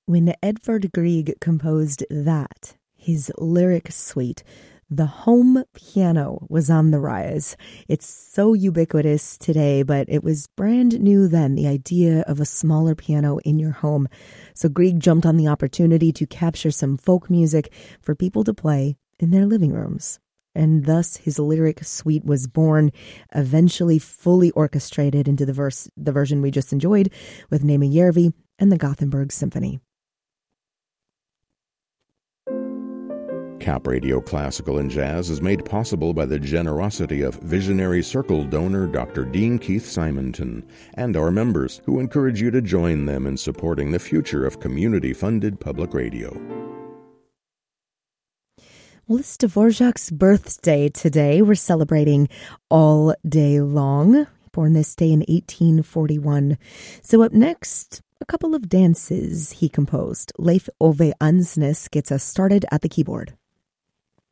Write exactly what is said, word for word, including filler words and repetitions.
When Edvard Grieg composed that, his lyric suite, the home piano was on the rise. It's so ubiquitous today, but it was brand new then, the idea of a smaller piano in your home. So Grieg jumped on the opportunity to capture some folk music for people to play in their living rooms. And thus his lyric suite was born, eventually fully orchestrated into the verse, the version we just enjoyed with Nema Järvi and the Gothenburg Symphony. Cap Radio Classical and Jazz is made possible by the generosity of Visionary Circle donor Doctor Dean Keith Simonton and our members, who encourage you to join them in supporting the future of community-funded public radio. Well, it's Dvorak's birthday today. We're celebrating all day long. Born this day in eighteen forty-one. So up next, a couple of dances he composed. Leif Ove Ansnes gets us started at the keyboard.